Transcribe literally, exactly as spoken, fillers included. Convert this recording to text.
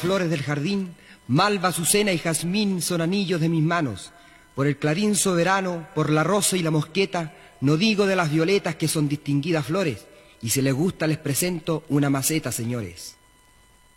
flores del jardín, malva, azucena y jazmín son anillos de mis manos. Por el clarín soberano, por la rosa y la mosqueta, no digo de las violetas que son distinguidas flores, y si les gusta les presento una maceta, señores.